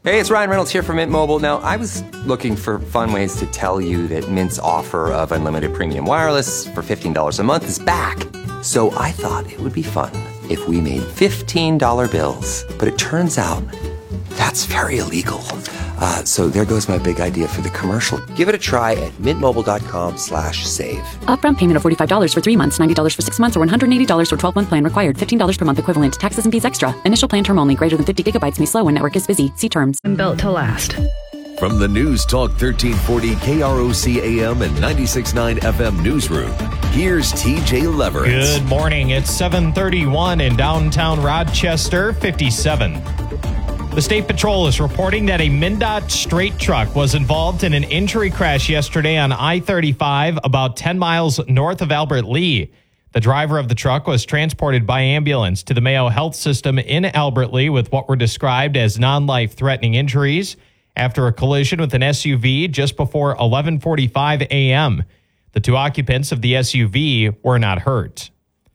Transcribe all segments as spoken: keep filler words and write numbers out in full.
Hey, it's Ryan Reynolds here from Mint Mobile. Now, I was looking for fun ways to tell you that Mint's offer of unlimited premium wireless for fifteen dollars a month is back. So I thought it would be fun if we made fifteen dollar bills. But it turns out that's very illegal. Uh, so there goes my big idea for the commercial. Give it a try at mintmobile.com slash save. Upfront payment of forty-five dollars for three months, ninety dollars for six months, or one hundred eighty dollars for twelve-month plan required. fifteen dollars per month equivalent. Taxes and fees extra. Initial plan term only. Greater than fifty gigabytes may slow when network is busy. See terms. Built to last. From the News Talk thirteen forty K R O C A M and ninety-six point nine F M newsroom, here's T J Leverett. Good morning. It's seven thirty-one in downtown Rochester, fifty-seven. The State Patrol is reporting that a MnDOT straight truck was involved in an injury crash yesterday on I thirty-five about ten miles north of Albert Lea. The driver of the truck was transported by ambulance to the Mayo Health System in Albert Lea with what were described as non-life-threatening injuries after a collision with an S U V just before eleven forty-five a.m. The two occupants of the S U V were not hurt.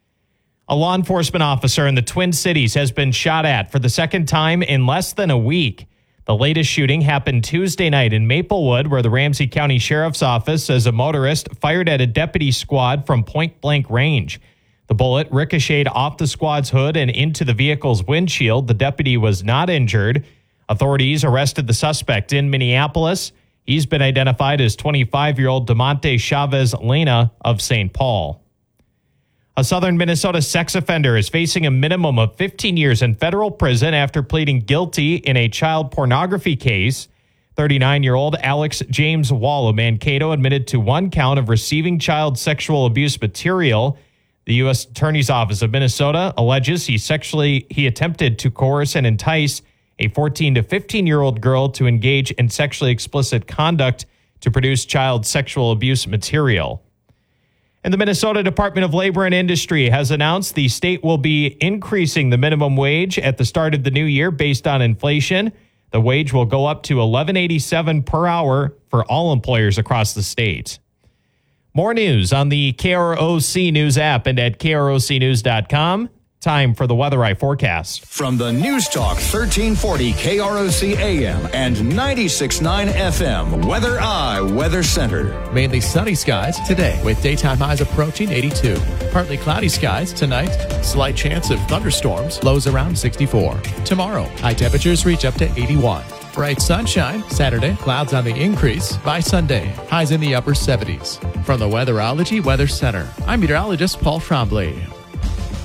A law enforcement officer in the Twin Cities has been shot at for the second time in less than a week. The latest shooting happened Tuesday night in Maplewood, where the Ramsey County Sheriff's Office says a motorist fired at a deputy squad from point-blank range. The bullet ricocheted off the squad's hood and into the vehicle's windshield. The deputy was not injured. Authorities arrested the suspect in Minneapolis. He's been identified as twenty-five-year-old DeMonte Chavez Lena of Saint Paul. A southern Minnesota sex offender is facing a minimum of fifteen years in federal prison after pleading guilty in a child pornography case. thirty-nine-year-old Alex James Wall of Mankato admitted to one count of receiving child sexual abuse material. The U S Attorney's Office of Minnesota alleges he sexually he attempted to coerce and entice a fourteen to fifteen-year-old girl to engage in sexually explicit conduct to produce child sexual abuse material. And the Minnesota Department of Labor and Industry has announced the state will be increasing the minimum wage at the start of the new year based on inflation. The wage will go up to eleven eighty-seven per hour for all employers across the state. More news on the K R O C News app and at K R O C news dot com. Time for the Weather Eye forecast. From the News Talk thirteen forty K R O C A M and ninety-six point nine F M Weather Eye Weather Center. Mainly sunny skies today with daytime highs approaching eighty-two. Partly cloudy skies tonight. Slight chance of thunderstorms. Lows around sixty-four. Tomorrow, high temperatures reach up to eighty-one. Bright sunshine Saturday. Clouds on the increase by Sunday. Highs in the upper seventies. From the Weatherology Weather Center, I'm meteorologist Paul Trombley.